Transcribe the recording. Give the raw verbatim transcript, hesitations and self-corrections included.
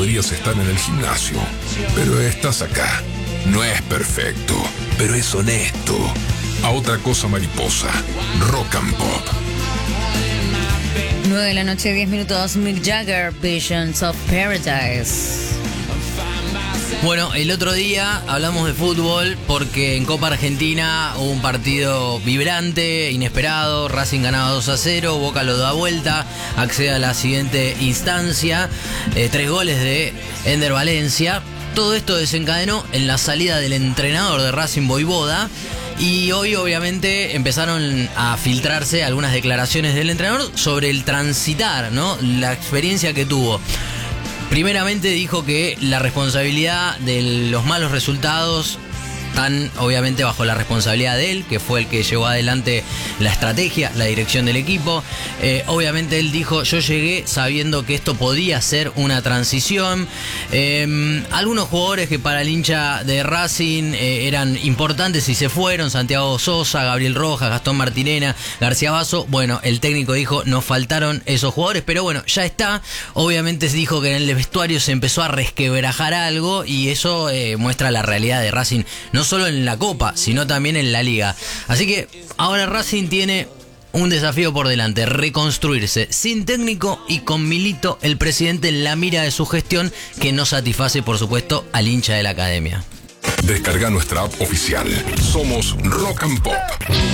podrías estar en el gimnasio, pero estás acá. No es perfecto, pero es honesto. A otra cosa mariposa. Rock and Pop. nueve de la noche, diez minutos. Mick Jagger, Visions of Paradise. Bueno, el otro día hablamos de fútbol porque en Copa Argentina hubo un partido vibrante, inesperado. Racing ganaba dos a cero, Boca lo da vuelta, accede a la siguiente instancia. Eh, tres goles de Ender Valencia. Todo esto desencadenó en la salida del entrenador de Racing, Voivoda. Y hoy obviamente empezaron a filtrarse algunas declaraciones del entrenador sobre el transitar, ¿no? La experiencia que tuvo. Primeramente dijo que la responsabilidad de los malos resultados están obviamente bajo la responsabilidad de él, que fue el que llevó adelante la estrategia, la dirección del equipo. Eh, obviamente él dijo, yo llegué sabiendo que esto podía ser una transición. Eh, algunos jugadores que para el hincha de Racing eh, eran importantes y se fueron, Santiago Sosa, Gabriel Rojas, Gastón Martinena, García Basso. Bueno, el técnico dijo, nos faltaron esos jugadores, pero bueno, ya está. Obviamente dijo que en el vestuario se empezó a resquebrajar algo y eso eh, muestra la realidad de Racing, no solo en la Copa, sino también en la Liga. Así que ahora Racing tiene un desafío por delante, reconstruirse sin técnico y con Milito, el presidente, en la mira de su gestión, que no satisface, por supuesto, al hincha de la academia. Descarga nuestra app oficial. Somos Rock and Pop.